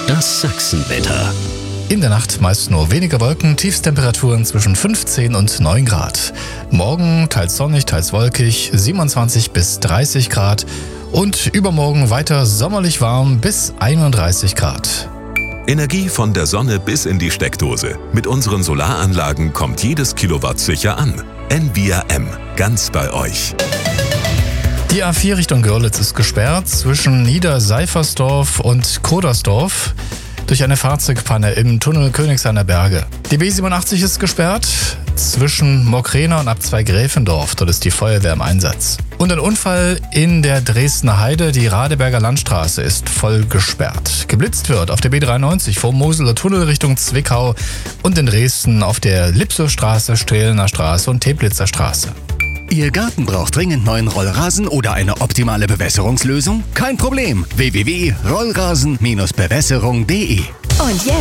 Das Sachsenwetter. In der Nacht meist nur weniger Wolken, Tiefstemperaturen zwischen 15 und 9 Grad. Morgen teils sonnig, teils wolkig, 27 bis 30 Grad. Und übermorgen weiter sommerlich warm bis 31 Grad. Energie von der Sonne bis in die Steckdose. Mit unseren Solaranlagen kommt jedes Kilowatt sicher an. Envia M. Ganz bei euch. Die A4 Richtung Görlitz ist gesperrt zwischen Niederseifersdorf und Kodersdorf durch eine Fahrzeugpanne im Tunnel Königshainer Berge. Die B87 ist gesperrt zwischen Mockrena und Abzweig Gräfendorf. Dort ist die Feuerwehr im Einsatz. Und ein Unfall in der Dresdner Heide. Die Radeberger Landstraße ist voll gesperrt. Geblitzt wird auf der B93 vom Moseler Tunnel Richtung Zwickau und in Dresden auf der Lipsowstraße, Strehlener Straße und Teplitzer Straße. Ihr Garten braucht dringend neuen Rollrasen oder eine optimale Bewässerungslösung? Kein Problem. www.rollrasen-bewässerung.de Und jetzt